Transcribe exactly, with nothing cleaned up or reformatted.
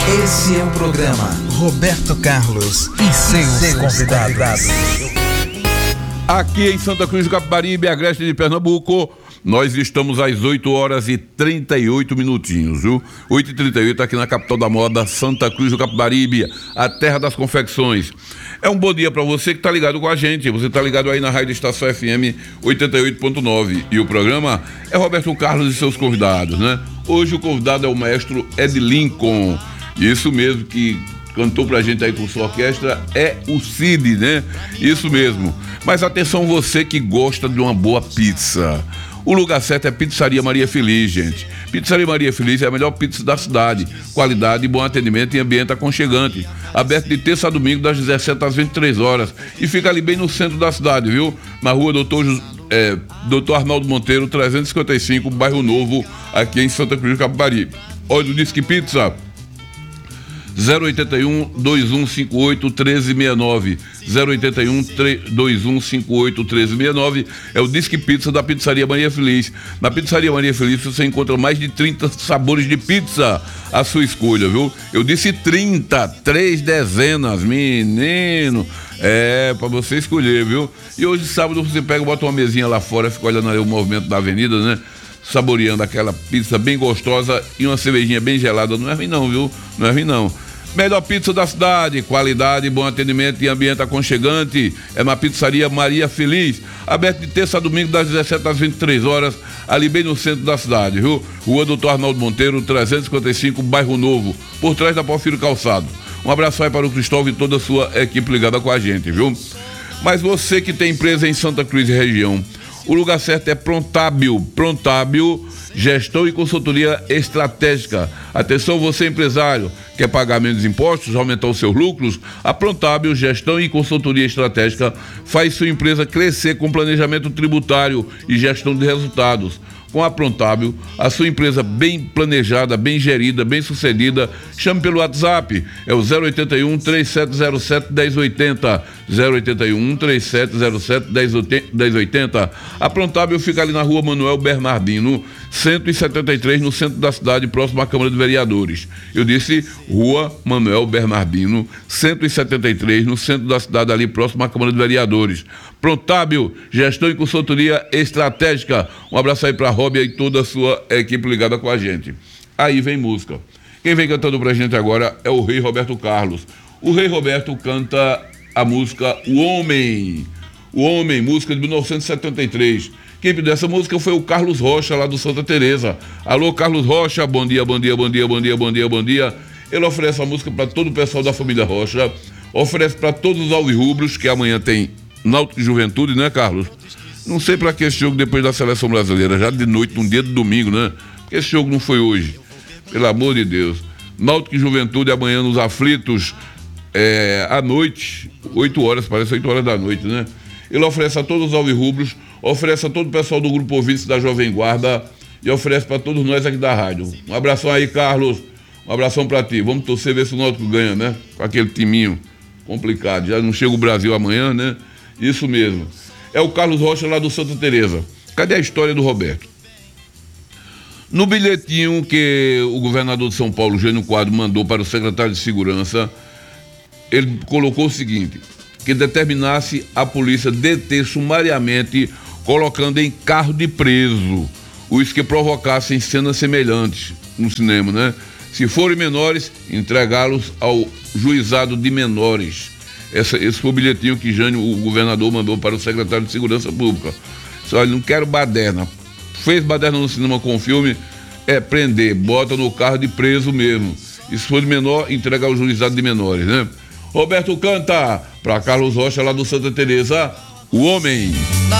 Esse é o programa Roberto Carlos e seus, seus convidados. convidados. Aqui em Santa Cruz do Capibaribe, Agreste de Pernambuco, nós estamos às oito horas e trinta e oito minutinhos, viu? oito e trinta e oito aqui na capital da moda, Santa Cruz do Capibaribe, a terra das confecções. É um bom dia para você que está ligado com a gente. Você está ligado aí na Rádio Estação F M oitenta e oito ponto nove. E o programa é Roberto Carlos e seus convidados, né? Hoje o convidado é o maestro Ed Lincoln. Isso mesmo, que cantou pra gente aí com sua orquestra, é o Cid, né? Isso mesmo. Mas atenção, você que gosta de uma boa pizza. O lugar certo é Pizzaria Maria Feliz, gente. Pizzaria Maria Feliz é a melhor pizza da cidade. Qualidade, bom atendimento e ambiente aconchegante. Aberto de terça a domingo, das dezessete às vinte e três horas. E fica ali bem no centro da cidade, viu? Na rua Doutor, é, Doutor Arnaldo Monteiro, trezentos e cinquenta e cinco, Bairro Novo, aqui em Santa Cruz do Capibaribe. Olha o Disque Pizza. zero oito um, dois um cinco oito, um três seis nove. zero oito um, dois um cinco oito, um três seis nove é o Disque Pizza da Pizzaria Maria Feliz. Na Pizzaria Maria Feliz você encontra mais de trinta sabores de pizza à sua escolha, viu? Eu disse trinta, três dezenas, menino. É, pra você escolher, viu? E hoje, sábado, você pega, bota uma mesinha lá fora, fica olhando aí o movimento da avenida, né? Saboreando aquela pizza bem gostosa e uma cervejinha bem gelada. Não é ruim não, viu? Não é ruim não. Melhor pizza da cidade, qualidade, bom atendimento e ambiente aconchegante é na Pizzaria Maria Feliz, aberto de terça a domingo das dezessete às vinte e três horas, ali bem no centro da cidade, viu? Rua Doutor Arnaldo Monteiro, trezentos e cinquenta e cinco, Bairro Novo, por trás da Porfírio Calçado. Um abraço aí para o Cristóvão e toda a sua equipe ligada com a gente, viu? Mas você que tem empresa em Santa Cruz e região, o lugar certo é Prontábil. Prontábil, gestão e consultoria estratégica. Atenção, você empresário, quer pagar menos impostos, aumentar os seus lucros? A Prontábil, gestão e consultoria estratégica, faz sua empresa crescer com planejamento tributário e gestão de resultados. Com a Prontábil, a sua empresa bem planejada, bem gerida, bem sucedida, chame pelo WhatsApp, é o zero oito um, três sete zero sete, um zero oito zero, zero oito um, três sete zero sete, um zero oito zero. A Prontábil fica ali na rua Manuel Bernardino, cento e setenta e três, no centro da cidade, próximo à Câmara de Vereadores. Eu disse rua Manuel Bernardino, cento e setenta e três, no centro da cidade, ali próximo à Câmara de Vereadores. Prontábil, gestão e consultoria estratégica. Um abraço aí pra Robbie e toda a sua equipe ligada com a gente. Aí vem música. Quem vem cantando pra gente agora é o Rei Roberto Carlos. O Rei Roberto canta a música O Homem. O Homem, música de mil novecentos e setenta e três. Quem pediu essa música foi o Carlos Rocha, lá do Santa Teresa. Alô, Carlos Rocha, bom dia, bom dia, bom dia, bom dia, bom dia, bom dia. Ele oferece a música para todo o pessoal da família Rocha, oferece para todos os alvirrubros, que amanhã tem Náutico e Juventude, né, Carlos? Não sei para que esse jogo depois da seleção brasileira, já de noite, num dia de domingo, né? Porque esse jogo não foi hoje, pelo amor de Deus. Náutico e Juventude amanhã nos aflitos, é, à noite, oito horas, parece oito horas da noite, né? Ele oferece a todos os alvirrubros, oferece a todo o pessoal do Grupo Ouvintes da Jovem Guarda e oferece para todos nós aqui da rádio. Um abração aí, Carlos. Um abração para ti. Vamos torcer, ver se o Náutico ganha, né? Com aquele timinho complicado. Já não chega o Brasil amanhã, né? Isso mesmo. É o Carlos Rocha, lá do Santa Teresa. Cadê a história do Roberto? No bilhetinho que o governador de São Paulo, Jânio Quadros, mandou para o secretário de Segurança, ele colocou o seguinte: que determinasse a polícia deter sumariamente, colocando em carro de preso os que provocassem cenas semelhantes no cinema, né? Se forem menores, entregá-los ao juizado de menores. Essa, esse foi o bilhetinho que Jânio, o governador, mandou para o secretário de Segurança Pública. Só ele não quer baderna. Fez baderna no cinema com o filme, é prender, bota no carro de preso mesmo. E se for de menor, entrega ao juizado de menores, né? Roberto canta para Carlos Rocha, lá do Santa Teresa, O Homem.